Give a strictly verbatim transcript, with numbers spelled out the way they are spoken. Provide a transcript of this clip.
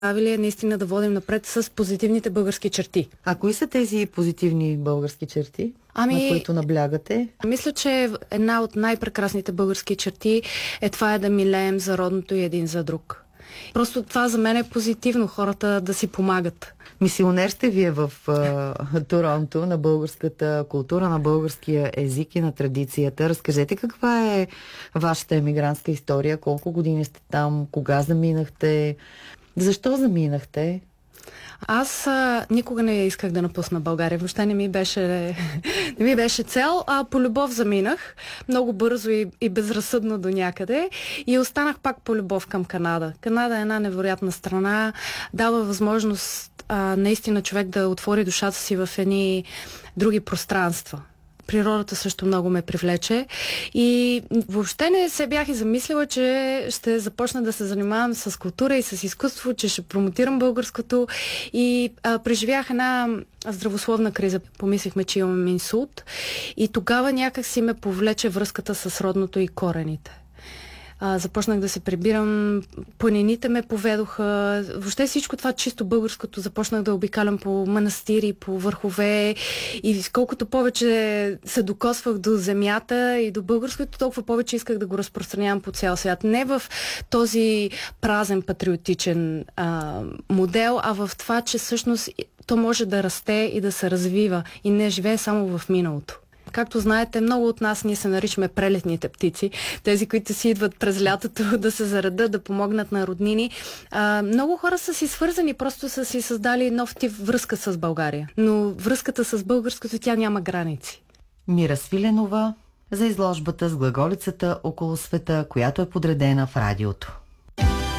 Правили е наистина да водим напред с позитивните български черти. А кои са тези позитивни български черти, ами, на които наблягате? Мисля, че една от най-прекрасните български черти е това е да милеем за родното и един за друг. Просто това за мен е позитивно, хората да си помагат. Мисионер сте вие в uh, Торонто на българската култура, на българския език и на традицията. Разкажете каква е вашата емигрантска история, колко години сте там, кога заминахте, защо заминахте? Аз а, никога не исках да напусна България. Въобще не ми беше, не ми беше цел, а по любов заминах. Много бързо и, и безразсъдно до някъде. И останах пак по любов към Канада. Канада е една невероятна страна. Дава възможност а, наистина човек да отвори душата си в едни други пространства. Природата също много ме привлече и въобще не се бях и замислила, че ще започна да се занимавам с култура и с изкуство, че ще промотирам българското и а, преживях една здравословна криза. Помислихме, че имам инсулт и тогава някак си ме повлече връзката с родното и корените. А, започнах да се прибирам, планините ме поведоха, въобще всичко това чисто българското, започнах да обикалям по манастири, по върхове и колкото повече се докосвах до земята и до българското, толкова повече исках да го разпространявам по цял свят. Не в този празен патриотичен а, модел, а в това, че всъщност то може да расте и да се развива и не живее само в миналото. Както знаете, много от нас ние се наричаме прелетните птици, тези, които си идват през лятото да се заредат, да помогнат на роднини. А, много хора са си свързани, просто са си създали нов тип връзка с България. Но връзката с българското, тя няма граници. Мира Свиленова за изложбата с глаголицата около света, която е подредена в радиото.